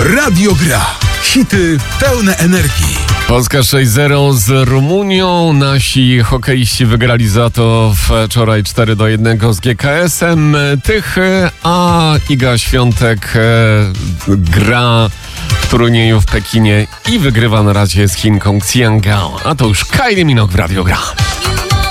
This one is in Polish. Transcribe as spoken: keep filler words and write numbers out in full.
Radio Gra. Hity pełne energii. Polska sześć zero z Rumunią. Nasi hokeiści wygrali za to wczoraj cztery do jednego z G K S-em Tychy, a Iga Świątek e, gra w turnieju w Pekinie i wygrywa na razie z Chinką Xiangao. A to już Kylie Minogue w Radio Gra.